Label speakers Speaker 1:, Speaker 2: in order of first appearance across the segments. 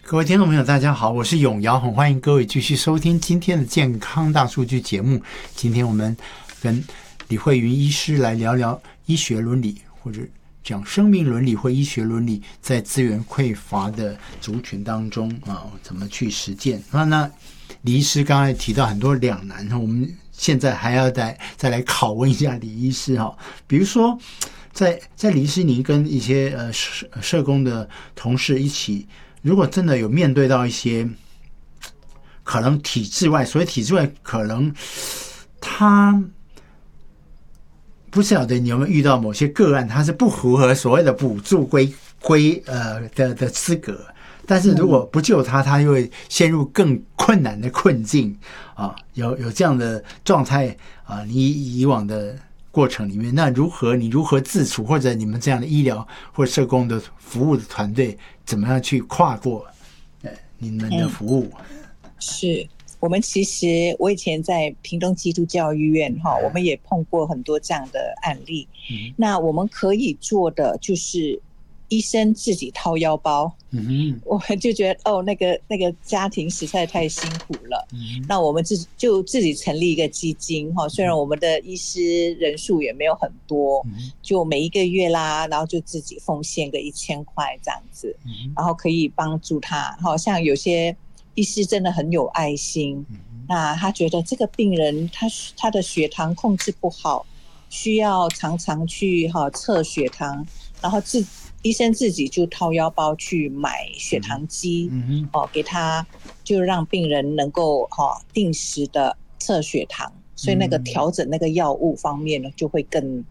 Speaker 1: 各位听众朋友大家好，我是永尧，很欢迎各位继续收听今天的健康大数据节目。今天我们跟李慧云医师来聊聊医学伦理，或者讲生命伦理或医学伦理在资源匮乏的族群当中怎么去实践。那李医师刚才提到很多两难，我们现在还要再来拷问一下李医师哈，比如说在李医师您跟一些社工的同事一起，如果真的有面对到一些可能体制外，所谓体制外，可能他不晓得你有没有遇到某些个案，它是不符合所谓的补助的资格，但是如果不救他，他又会陷入更困难的困境啊！有这样的状态啊！你以往的过程里面，那你如何自处，或者你们这样的医疗或社工的服务的团队怎么样去跨过你们的服务？
Speaker 2: 是我们其实我以前在屏东基督教医院我们也碰过很多这样的案例。那我们可以做的就是医生自己掏腰包。我们就觉得那个家庭实在太辛苦了。那我们就自己成立一个基金虽然我们的医师人数也没有很多，就每一个月啦，然后就自己奉献个1000块这样子，然后可以帮助他。像有些医师真的很有爱心，那他觉得这个病人他的血糖控制不好，需要常常去测血糖，然后医生自己就掏腰包去买血糖机，给他，就让病人能够定时的测血糖，所以那个调整那个药物方面呢，就会更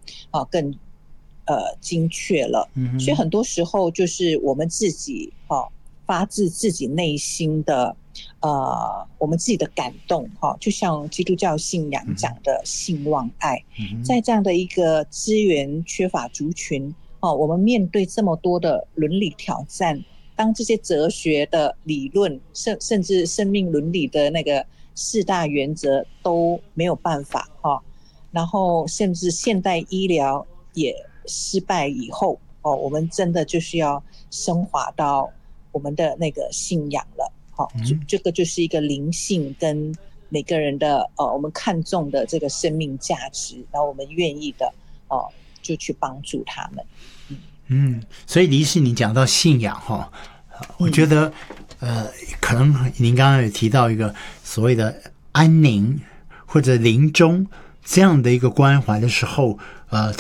Speaker 2: 精确了。所以很多时候就是我们自己发自自己内心的我们自己的感动就像基督教信仰讲的信望爱，在这样的一个资源缺乏族群我们面对这么多的伦理挑战，当这些哲学的理论甚至生命伦理的那个4大原则都没有办法然后甚至现代医疗也失败以后我们真的就是要升华到我们的那个信仰了这个就是一个灵性跟每个人的我们看重的这个生命价值，然后我们愿意的就去帮助他们。
Speaker 1: 所以李医师你讲到信仰我觉得可能您刚刚有提到一个所谓的安宁或者临终这样的一个关怀的时候